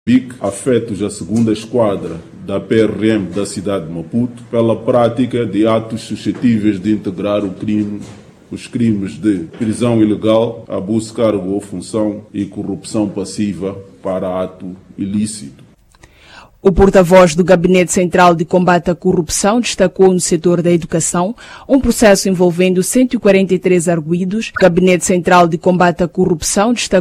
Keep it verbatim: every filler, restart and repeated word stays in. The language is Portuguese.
P I C, afetos à segunda esquadra da P R M da cidade de Maputo, pela prática de atos suscetíveis de integrar o crime, os crimes de prisão ilegal, abuso de cargo ou função e corrupção passiva para ato ilícito. O porta-voz do Gabinete Central de Combate à Corrupção destacou no setor da educação um processo envolvendo cento e quarenta e três arguidos. O Gabinete Central de Combate à Corrupção destacou